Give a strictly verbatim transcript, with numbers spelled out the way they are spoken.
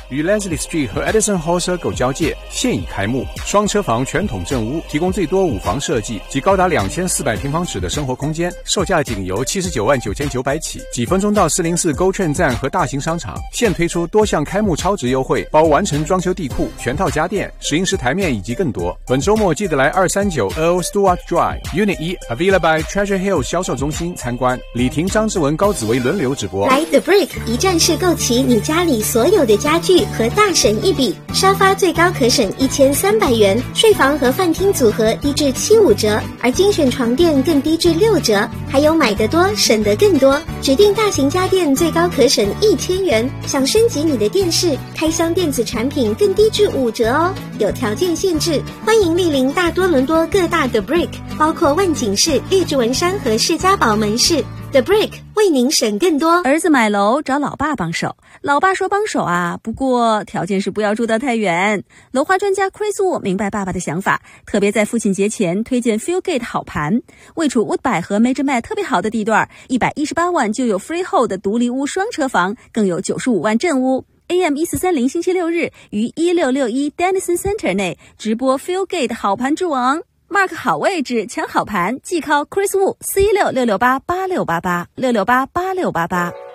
与 Leslie Street 和 Edison Hall Circle 交界，现已开幕。双车房全统正屋，提供最多五房设计及高达两千四百平方尺的生活空间，售价仅由七十九万九千九百起，几分钟到四零四GO券站和大型商场。现推出多项开幕超值优惠，包完成装修地库、全套家电、石英石台面以及更多。本周末记得来二三九 Earl Stewart Drive Unit 一 Avila by Treasure Hill 销售中心参观。李婷、张志文、高紫薇轮流直播。 来 The Brick 一站式购齐你家里所有的家具和大省一笔，沙发最高可省一千三百元，睡房和饭厅组合低至七五折，而精选床垫更低至六折，还有买得多省得更多，指定大型家电最高可省一千元，想升级你的电视、开箱电子产品更低至五折哦，有条件限制。欢迎莅临大多伦多各大 The Brick， 包括万景市、列治文山和士嘉堡门市。The Brick 为您省更多。 儿子买楼找老爸帮手，老爸说帮手啊，不过条件是不要住得太远。楼花专家 Chris Wu 明白爸爸的想法，特别在父亲节前推荐 Fieldgate 好盘，位处 Woodbine 和 Major Met 特别好的地段，一百一十八万就有 Freehold 的独立屋双车房，更有九十五万正屋。A M 一四三零星期六日于一六六一 Denison Center 内直播 Fieldgate 好盘之王。Mark 好位置抢好盘，即靠 Chris Wu 四一六六六八八六八八 六六八八六八八。